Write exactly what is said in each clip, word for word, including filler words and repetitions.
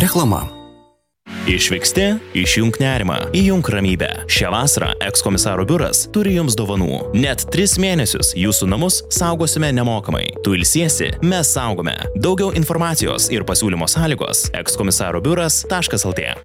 Reklama. Išvyksti, išjunk nerimą, įjunk ramybę. Šią vasarą ekskomisaro biuras turi jums dovanų. Net tris mėnesius jūsų namus saugosime nemokamai. Tu ilsiesi, mes saugome. Daugiau informacijos ir pasiūlymo sąlygos ekskomisaro biuras taškas el tė.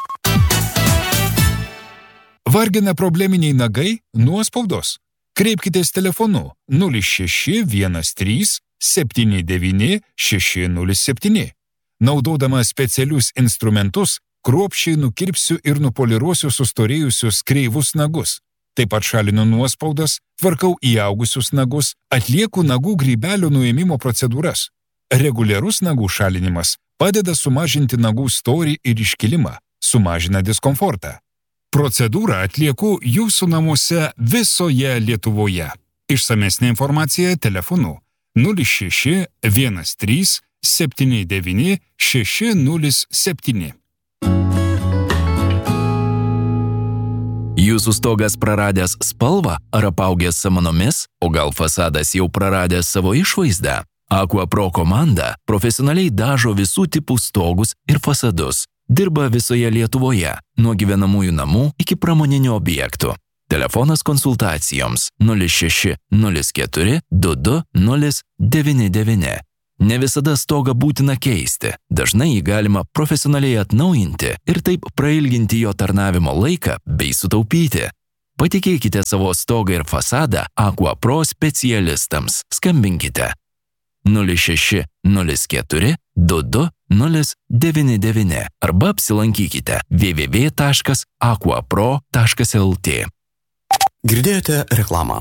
Vargina probleminiai nagai? Nuospaudos? Kreipkitės telefonu nulis šeši vienas trys septyni devyni šeši nulis septyni. Naudodama specialius instrumentus, kruopščiai nukirpsiu ir nupoliruosiu sustorėjusius kreivus nagus. Taip pat šalinu nuospaudas, tvarkau įaugusius nagus, atlieku nagų grybelio nuėmimo procedūras. Reguliarus nagų šalinimas padeda sumažinti nagų storį ir iškilimą, sumažina diskomfortą. Procedūrą atlieku jūsų namuose visoje Lietuvoje. Išsamesnė informacija telefonu nulis šeši vienas trys septyni devyni šeši nulis septyni. Jūsų stogas praradęs spalvą ar apaugęs samanomis, o gal fasadas jau praradęs savo išvaizdą? Aquapro komanda profesionaliai dažo visų tipų stogus ir fasadus. Dirba visoje Lietuvoje, nuo gyvenamųjų namų iki pramoninių objektų. Telefonas konsultacijoms nulis šeši nulis keturi du du nulis devyni devyni. Ne visada stogą būtina keisti, dažnai jį galima profesionaliai atnaujinti ir taip prailginti jo tarnavimo laiką bei sutaupyti. Patikėkite savo stogą ir fasadą Aquapro specialistams. Skambinkite nulis šeši nulis keturi du du nulis devyni devyni arba apsilankykite w w w taškas aquapro taškas el tė. Girdėjote reklamą.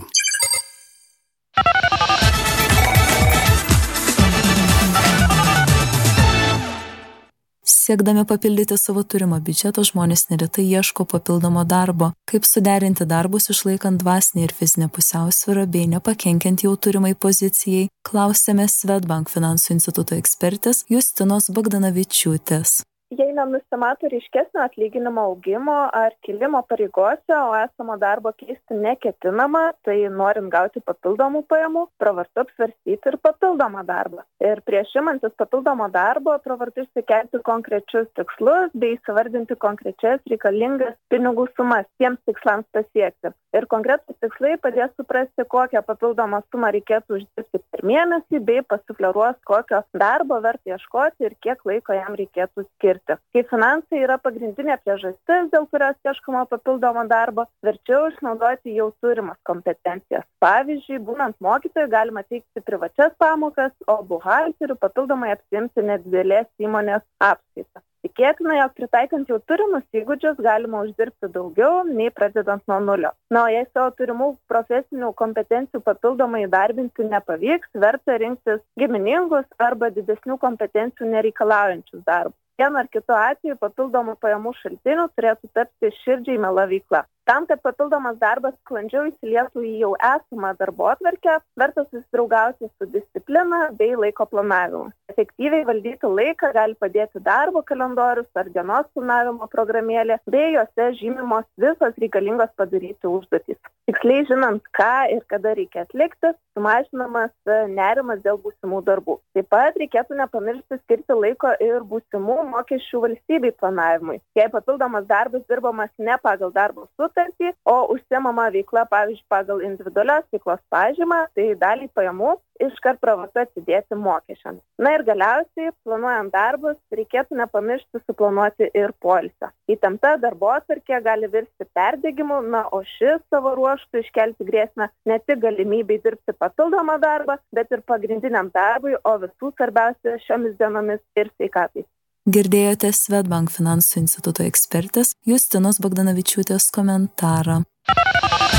Siekdami papildyti savo turimą biudžetą, žmonės neretai ieško papildomo darbo. Kaip suderinti darbus išlaikant dvasinę ir fizinę pusiausvyrą bei nepakenkiant jau turimai pozicijai, klausėme Swedbank finansų instituto ekspertės Justinos Bogdanavičiūtės. Jei nenusimato ryškesnio atlyginimo augimo ar kilimo pareigose, o esamo darbo keisti neketinama, tai norint gauti papildomų pajamų, pravartu apsvarstyti ir papildomą darbą. Ir prieš imantis papildomo darbo, pravartu išsikelti konkrečius tikslus bei įsivardinti konkrečias reikalingas pinigų sumas tiems tikslams pasiekti. Ir konkretus tikslai padės suprasti, kokią papildomą sumą reikėtų uždirbti per mėnesį, bei pasufleruos, kokio darbo verta ieškoti ir kiek laiko jam reikėtų skirti. Kai finansai yra pagrindinė priežastis, dėl kurios ieškoma papildomo darbo, verčiau išnaudoti jau turimas kompetencijas. Pavyzdžiui, būnant mokytojui galima teikti privačias pamokas, o buhalterių papildomai apsiimti nedidelės įmonės apskaitą. Tikėtina, jog pritaikant jau turimus įgūdžius galima uždirbti daugiau, nei pradedant nuo nulio. Na, o jei savo turimų profesinių kompetencijų papildomai įdarbinti nepavyks, verta rinktis giminingus arba didesnių kompetencijų nereikalaujančius darbus. Vienu ar kitu atveju papildomų pajamų šaltinių turėtų tapti širdžiai miela veikla. Tam, kad papildomas darbas sklandžiau įsilietų į jau esamą darbotvarkę, verta susidraugauti su disciplina bei laiko planavimu. Efektyviai valdyti laiką gali padėti darbo kalendorius ar dienos planavimo programėlė, bei jose žymimos visos reikalingos padaryti užduotys. Tiksliai žinant, ką ir kada reikia atlikti, sumažinamas nerimas dėl būsimų darbų. Taip pat reikėtų nepamiršti skirti laiko ir būsimų mokesčių valstybei planavimui. Jei papildomas darbas dirbamas ne pagal darbo sutartį, o užsiemama veikla, pavyzdžiui, pagal individualios veiklos pažymą, tai dalį pajamų iškart pravartu atidėti mokesčiams. Na ir galiausiai, planuojant darbus, reikėtų nepamiršti suplanuoti ir poilsio. Įtempta darbotvarkė gali virsti perdegimu, na, o šis savo ruožtu iškelti grėsmę ne tik galimybei dirbti papildomą darbą, bet ir pagrindiniam darbui, o visų svarbiausia šiomis dienomis ir sveikatai. Girdėjote Swedbank finansų instituto ekspertės Justinos Bogdanavičiūtės komentarą.